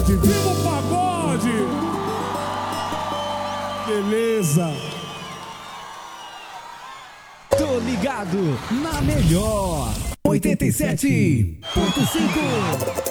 pagode, viva o pagode! Beleza! Tô ligado na melhor 87.5.